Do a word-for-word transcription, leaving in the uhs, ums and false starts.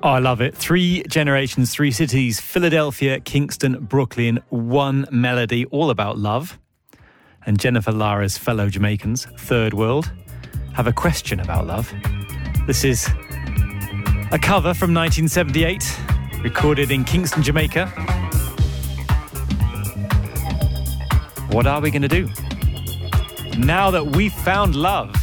Oh, I love it. Three generations, three cities, Philadelphia, Kingston, Brooklyn, one melody, all about love. And Jennifer Lara's fellow Jamaicans, Third World, have a question about love. This is a cover from nineteen seventy-eight, recorded in Kingston, Jamaica. What are we going to do now that we've found love?